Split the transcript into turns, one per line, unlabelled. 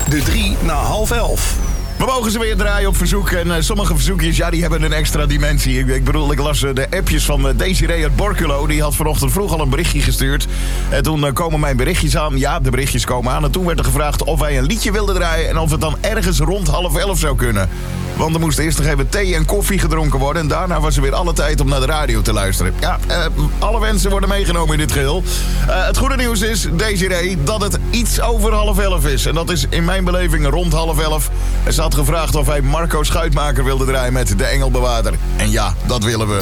De 3 na 10:30.
We mogen ze weer draaien op verzoek. En sommige verzoekjes, ja, die hebben een extra dimensie. Ik bedoel, ik las de appjes van Desiree uit Borculo. Die had vanochtend vroeg al een berichtje gestuurd. En toen komen mijn berichtjes aan. Ja, de berichtjes komen aan. En toen werd er gevraagd of wij een liedje wilden draaien. En of het dan ergens rond 10:30 zou kunnen. Want er moest eerst nog even thee en koffie gedronken worden. En daarna was er weer alle tijd om naar de radio te luisteren. Ja, alle wensen worden meegenomen in dit geheel. Het goede nieuws is, Desiree, dat het iets over 10:30 is. En dat is in mijn beleving rond 10:30. En ze had gevraagd of hij Marco Schuitmaker wilde draaien met De Engelbewaarder. En ja, dat willen we.